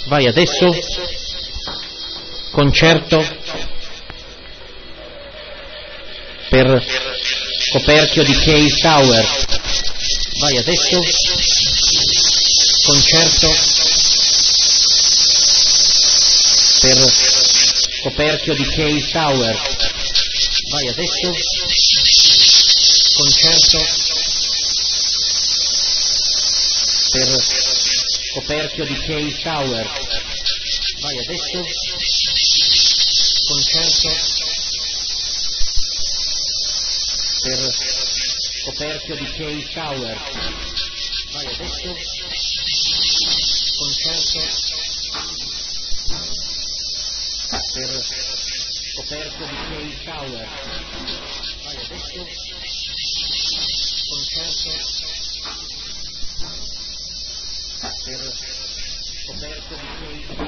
Vai adesso. Concerto per Coperchio di Case Tower. Vai adesso. Concerto per Coperchio di Case Tower. Vai adesso. Concerto per Coperchio di Case Tower. Vai adesso. Concerto per Coperchio di Case Tower. Vai adesso. Concerto per Coperchio di Case Tower. Vai adesso. Concerto per Coperchio di Case Tower.